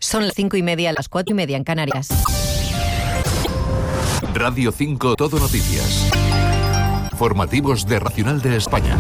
Son las 5:30, las 4:30 en Canarias. Radio 5 Todo Noticias. Formativos de Racional de España.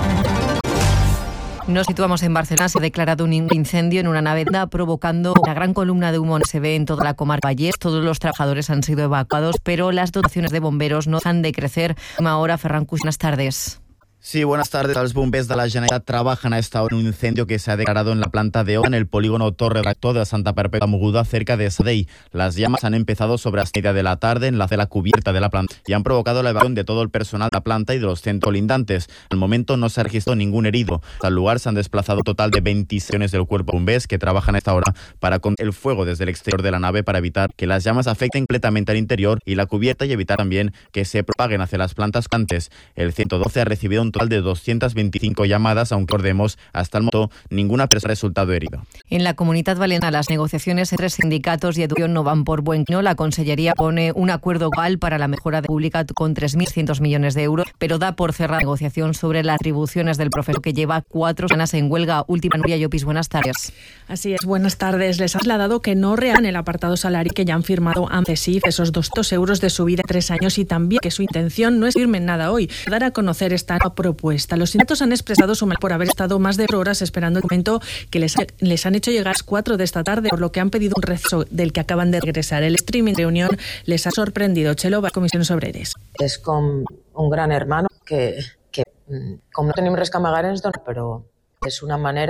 Nos situamos en Barcelona. Se ha declarado un incendio en una nave provocando una gran columna de humo. Se ve en toda la comarca Vallès. Todos los trabajadores han sido evacuados, pero las dotaciones de bomberos no han de crecer. Ahora, Ferran Cuix, buenas tardes. Sí, buenas tardes. Los bombers de la Generalitat trabajan a esta hora en un incendio que se ha declarado en la planta de obra en el polígono Torre Rector de Santa Perpètua Mogoda, cerca de Sabadell. Las llamas han empezado sobre las 6:30 de la tarde en la cela cubierta de la planta y han provocado la evacuación de todo el personal de la planta y de los centros lindantes. Al momento no se ha registrado ningún herido. Al lugar se han desplazado un total de 26 del cuerpo de bombers que trabajan a esta hora para contener el fuego desde el exterior de la nave para evitar que las llamas afecten completamente al interior y la cubierta y evitar también que se propaguen hacia las plantas antes. El 112 ha recibido un total de 225 llamadas, aunque recordemos, hasta el momento ninguna persona ha resultado herido. En la Comunitat Valenciana, las negociaciones entre sindicatos y educación no van por buen camino. La Consellería pone un acuerdo global para la mejora pública con 3.100 millones de euros, pero da por cerrada la negociación sobre las atribuciones del profesor, que lleva 4 semanas en huelga. Última, Nuria Llopis, buenas tardes. Así es, buenas tardes. Les ha trasladado que no rean el apartado salario que ya han firmado ante SIF, esos 200 euros de subida en 3 años, y también que su intención no es firmen nada hoy, dar a conocer esta propuesta. Los sindicatos han expresado su malestar por haber estado más de 4 horas esperando el documento que les han hecho llegar a las 4 de esta tarde, por lo que han pedido un receso del que acaban de regresar. El streaming de reunión les ha sorprendido. Chelo, Comissions Obreres. És com un gran hermano que com no tenim res que amagar ens dona, però és una manera